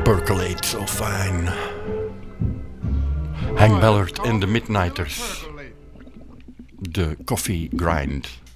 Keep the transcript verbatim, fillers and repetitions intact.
Percolate, zo fijn. Hank Ballard en de Midnighters. De Coffee Grind.